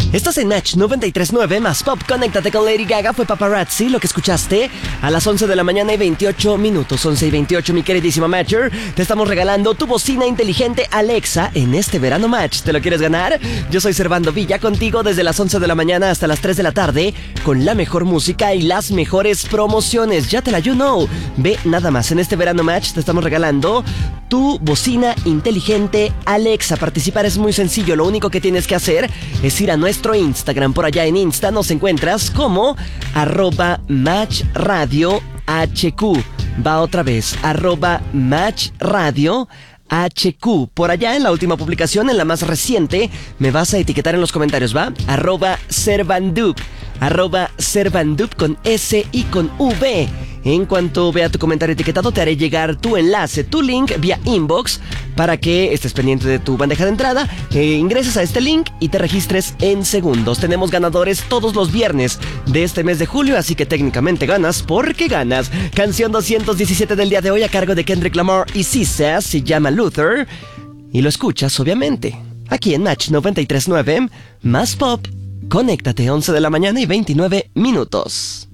Estás en Match 93.9 más Pop. Conéctate con Lady Gaga. Fue Paparazzi lo que escuchaste a las 11 de la mañana y 28 minutos. 11 y 28, mi queridísima Matcher. Te estamos regalando tu bocina inteligente Alexa en este verano Match. ¿Te lo quieres ganar? Yo soy Servando Villa, contigo desde las 11 de la mañana hasta las 3 de la tarde, con la mejor música y las mejores promociones. Ya te la you know. Ve nada más, en este verano Match te estamos regalando tu bocina inteligente Alexa. Participar es muy sencillo. Lo único que tienes que hacer es ir a nuestro Instagram. Por allá en Insta nos encuentras como @MatchRadioHQ. Va otra vez, @MatchRadioHQ. Por allá en la última publicación, en la más reciente, me vas a etiquetar en los comentarios, ¿va? @Servandup. @Servandup con S y con V. En cuanto vea tu comentario etiquetado, te haré llegar tu enlace, tu link vía inbox, para que estés pendiente de tu bandeja de entrada, ingreses a este link y te registres en segundos. Tenemos ganadores todos los viernes de este mes de julio, así que técnicamente ganas porque ganas. Canción 217 del día de hoy a cargo de Kendrick Lamar y SZA, se llama Luther, y lo escuchas obviamente aquí en Match 93.9 más Pop. Conéctate, 11 de la mañana y 29 minutos.